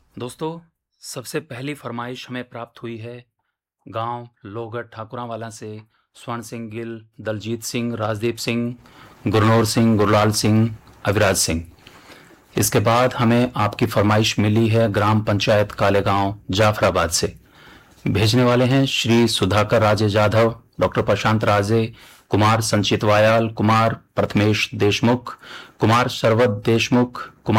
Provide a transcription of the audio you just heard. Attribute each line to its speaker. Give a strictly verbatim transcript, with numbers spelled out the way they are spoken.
Speaker 1: दोस्तों, सबसे पहली फरमाइश हमें प्राप्त हुई है गांव लोहगढ़ ठाकुरावाला से स्वर्ण सिंह गिल, दलजीत सिंह, राजदीप सिंह, गुरनौर सिंह, गुरलाल सिंह, अविराज सिंह। इसके बाद हमें आपकी फरमाइश मिली है ग्राम पंचायत कालेगांव जाफराबाद से। भेजने वाले हैं श्री सुधाकर राजे जाधव, डॉक्टर प्रशांत राजे, कुमार संचित वायाल, कुमार प्रथमेश देशमुख, कुमार शरवत देशमुख, कुमार